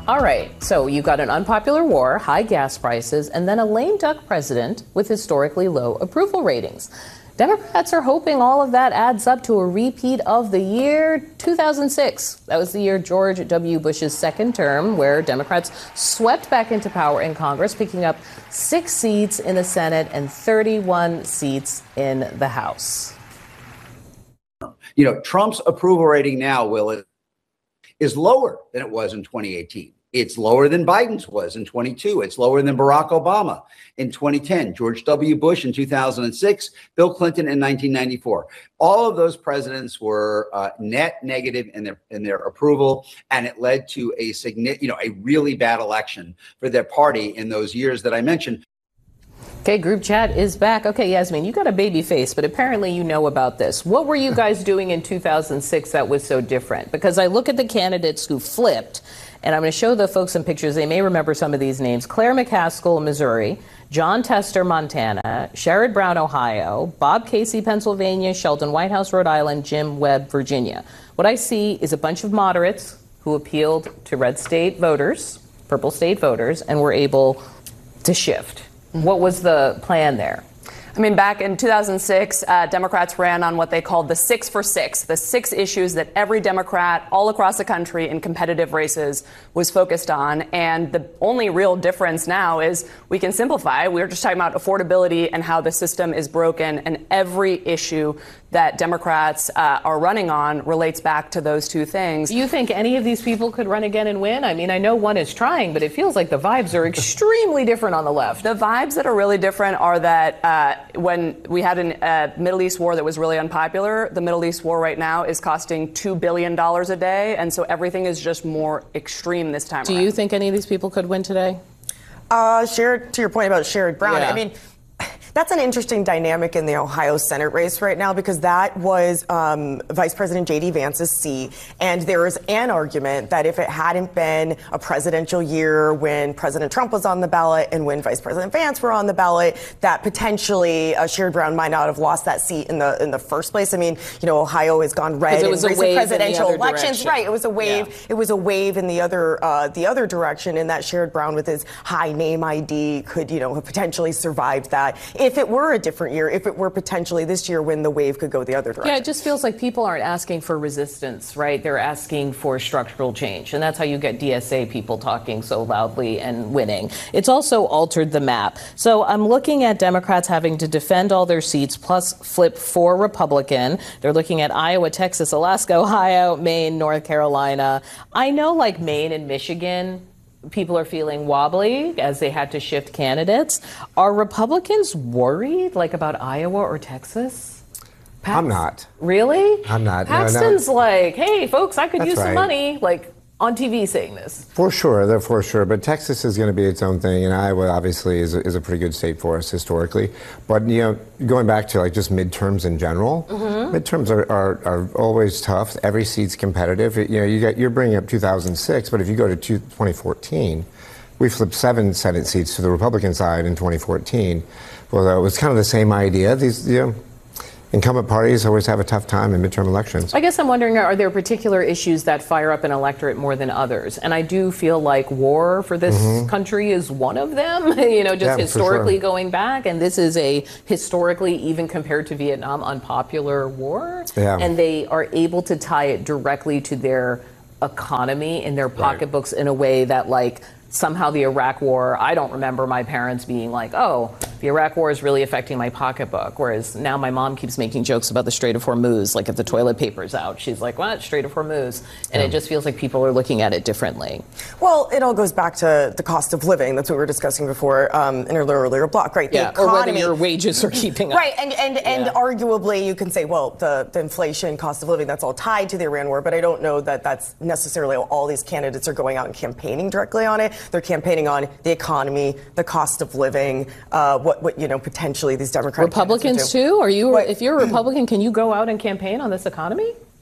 All right, so you've got an unpopular war, high gas prices, and then a lame duck president with historically low approval ratings. Democrats are hoping all of that adds up to a repeat of the year 2006. That was the year George W. Bush's second term, where Democrats swept back into power in Congress, picking up 6 seats in the Senate and 31 seats in the House. You know, Trump's approval rating now, Will, is lower than it was in 2018. It's lower than Biden's was in 22. It's lower than Barack Obama in 2010, George W. Bush in 2006, Bill Clinton in 1994. All of those presidents were net negative in their approval, and it led to a really bad election for their party in those years that I mentioned. Okay, group chat is back. Okay, Yasmin, you got a baby face, but apparently you know about this. What were you guys doing in 2006 that was so different? Because I look at the candidates who flipped, and I'm going to show the folks some pictures. They may remember some of these names. Claire McCaskill, Missouri. John Tester, Montana. Sherrod Brown, Ohio. Bob Casey, Pennsylvania. Sheldon Whitehouse, Rhode Island. Jim Webb, Virginia. What I see is a bunch of moderates who appealed to red state voters, purple state voters, and were able to shift. What was the plan there? I mean, back in 2006, Democrats ran on what they called the 6 for 6, the 6 issues that every Democrat all across the country in competitive races was focused on. And the only real difference now is we can simplify. We're just talking about affordability and how the system is broken. And every issue that Democrats are running on relates back to those two things. Do you think any of these people could run again and win? I mean, I know one is trying, but it feels like the vibes are extremely different on the left. The vibes that are really different are that when we had a Middle East war that was really unpopular, the Middle East war right now is costing $2 billion a day. And so everything is just more extreme this time around. Do you think any of these people could win today? To your point about Sherrod Brown, yeah. I mean, that's an interesting dynamic in the Ohio Senate race right now, because that was Vice President J.D. Vance's seat. And there is an argument that if it hadn't been a presidential year when President Trump was on the ballot and when Vice President Vance were on the ballot, that potentially Sherrod Brown might not have lost that seat in the first place. I mean, you know, Ohio has gone red in recent presidential elections. Right. It was a wave. Yeah. It was a wave in the other direction, and that Sherrod Brown with his high name ID could, you know, have potentially survived that. If it were a different year, if it were potentially this year when the wave could go the other direction. Yeah, it just feels like people aren't asking for resistance, right? They're asking for structural change. And that's how you get DSA people talking so loudly and winning. It's also altered the map. So I'm looking at Democrats having to defend all their seats plus flip 4 Republican. They're looking at Iowa, Texas, Alaska, Ohio, Maine, North Carolina. I know, like Maine and Michigan, people are feeling wobbly as they had to shift candidates. Are Republicans worried, like, about Iowa or Texas? I'm not. Really? I'm not. Paxton's no. like, hey, folks, I could That's use some right. money, like, on TV saying this. For sure, for sure. But Texas is going to be its own thing, and Iowa obviously is a pretty good state for us historically. But, you know, going back to, like, just midterms in general, midterms are always tough. Every seat's competitive. You know, you're bringing up 2006, but if you go to 2014, we flipped 7 Senate seats to the Republican side in 2014. Well, it was kind of the same idea. These, you know, incumbent parties always have a tough time in midterm elections. I guess I'm wondering, are there particular issues that fire up an electorate more than others? And I do feel like war for this country is one of them, you know, just historically going back. And this is a historically, even compared to Vietnam, unpopular war. Yeah. And they are able to tie it directly to their economy and their pocketbooks in a way that, like, somehow the Iraq War, I don't remember my parents being like, oh, the Iraq War is really affecting my pocketbook. Whereas now my mom keeps making jokes about the Strait of Hormuz. Like, if the toilet paper's out, she's like, what? Strait of Hormuz. And it just feels like people are looking at it differently. Well, it all goes back to the cost of living. That's what we were discussing before in our earlier block, right? Yeah, or whether your wages are keeping up. Right, and arguably you can say, well, the inflation, cost of living, that's all tied to the Iran war, but I don't know that that's necessarily all these candidates are going out and campaigning directly on it. They're campaigning on the economy, the cost of living, what you know, potentially these Democratic Republicans too? Are you? If you're a Republican, can you go out and campaign on this economy?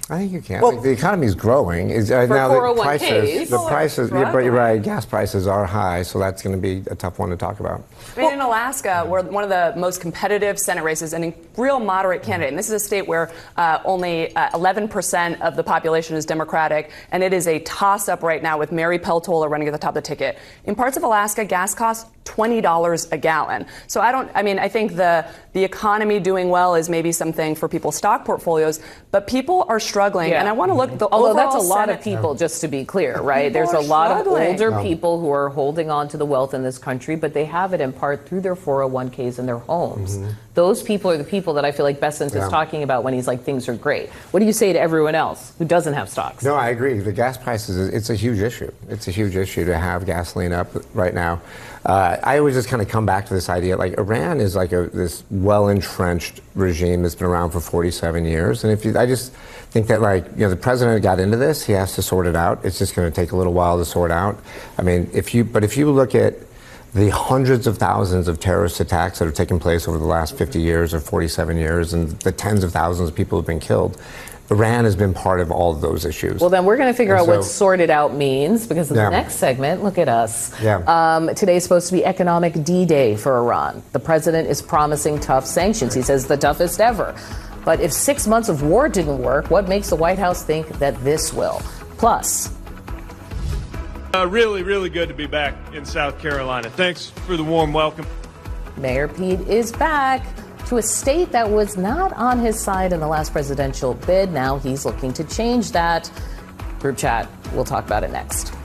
I think you can. Well, Like, the economy is growing. Now the 401ks. prices, yeah, but you're right. Gas prices are high, so that's going to be a tough one to talk about. I mean, in Alaska, we're one of the most competitive Senate races and a real moderate candidate. And this is a state where only 11% of the population is Democratic, and it is a toss-up right now with Mary Peltola running at the top of the ticket. In parts of Alaska, gas costs $20 a gallon. So I think the economy doing well is maybe something for people's stock portfolios, but people are struggling. Yeah. And I want to look the Although overall that's a lot Senate, of people, just to be clear, right? People There's a are lot struggling. of older people who are holding on to the wealth in this country, but they have it in part through their 401ks in their homes. Those people are the people that I feel like Bessent is talking about when he's like, things are great. What do you say to everyone else who doesn't have stocks? No, I agree. The gas prices, it's a huge issue. It's a huge issue to have gasoline up right now. I always just kind of come back to this idea, like Iran is like this well-entrenched regime that's been around for 47 years. And I just think that, like, the president got into this, he has to sort it out. It's just going to take a little while to sort out. I mean, if you look at the hundreds of thousands of terrorist attacks that have taken place over the last 50 years or 47 years and the tens of thousands of people who have been killed, Iran has been part of all of those issues. Well, then we're going to figure out what sorted out means, because in the Yeah. next segment, look at us. Yeah. Today's supposed to be economic D-Day for Iran. The president is promising tough sanctions. He says the toughest ever. But if 6 months of war didn't work, what makes the White House think that this will? Plus, really, really good to be back in South Carolina. Thanks for the warm welcome. Mayor Pete is back to a state that was not on his side in the last presidential bid. Now he's looking to change that. Group chat, we'll talk about it next.